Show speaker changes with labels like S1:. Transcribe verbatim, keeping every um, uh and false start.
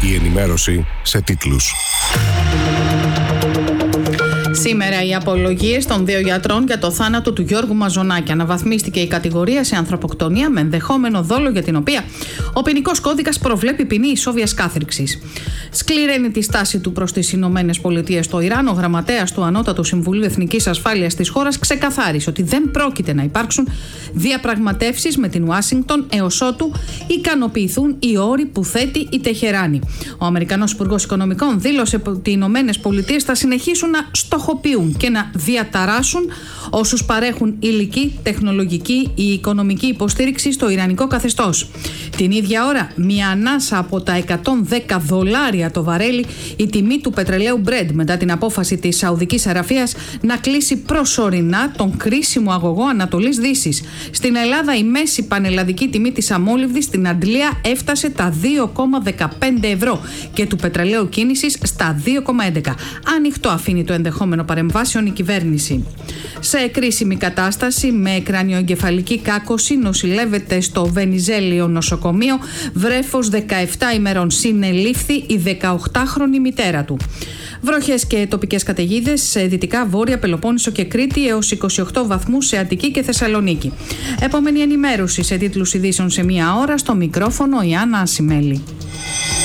S1: Η ενημέρωση σε τίτλους.
S2: Σήμερα οι απολογίες των δύο γιατρών για το θάνατο του Γιώργου Μαζονάκη. Αναβαθμίστηκε η κατηγορία σε ανθρωποκτονία με ενδεχόμενο δόλο, για την οποία ο ποινικός κώδικας προβλέπει ποινή ισόβιας κάθριξης. Σκληραίνει τη στάση του προς τις Ηνωμένες Πολιτείες στο Ιράν. Ο γραμματέας του Ανώτατου Συμβουλίου Εθνικής Ασφάλειας της χώρας ξεκαθάρισε ότι δεν πρόκειται να υπάρξουν διαπραγματεύσεις με την Ουάσιγκτον έως ότου ικανοποιηθούν οι όροι που θέτει η Τεχεράνη. Ο Αμερικανός Υπουργός Οικονομικών δήλωσε ότι οι Ηνωμένες Πολιτείες θα συνεχίσουν να στοχοποιούν και να διαταράσσουν όσους παρέχουν υλική, τεχνολογική ή οικονομική υποστήριξη στο ιρανικό καθεστώς. Την ίδια ώρα, μια ανάσα από τα εκατόν δέκα δολάρια το βαρέλι η τιμή του πετρελαίου Brent, μετά την απόφαση της Σαουδικής Αραφίας να κλείσει προσωρινά τον κρίσιμο αγωγό Ανατολής Δύσης. Στην Ελλάδα, η μέση πανελλαδική τιμή της αμόλυβδης στην Αντλία έφτασε τα δύο κόμμα δεκαπέντε ευρώ και του πετρελαίου κίνησης στα δύο κόμμα έντεκα. Ανοιχτό αφήνει το ενδεχόμενο παρεμβάσεων η κυβέρνηση. Σε κρίσιμη κατάσταση με κρανιοεγκεφαλική κάκωση νοσηλεύεται στο Βενιζέλιο νοσοκομείο βρέφος δεκαεπτά ημερών. Συνελήφθη η δεκαοκτάχρονη μητέρα του. Βροχές και τοπικές καταιγίδες σε δυτικά, βόρεια, Πελοπόννησο και Κρήτη έως είκοσι οκτώ βαθμούς σε Αττική και Θεσσαλονίκη. Επόμενη ενημέρωση σε τίτλους ειδήσεων σε μία ώρα. Στο μικρόφωνο η Άννα Ασημέλη.